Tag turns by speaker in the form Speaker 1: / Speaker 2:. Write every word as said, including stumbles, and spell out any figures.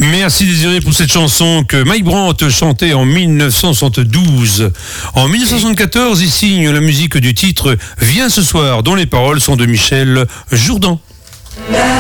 Speaker 1: Merci Désiré pour cette chanson que Mike Brandt chantait en mille neuf cent soixante-douze. En mille neuf cent soixante-quatorze, il signe la musique du titre Viens ce soir, dont les paroles sont de Michel Jourdan.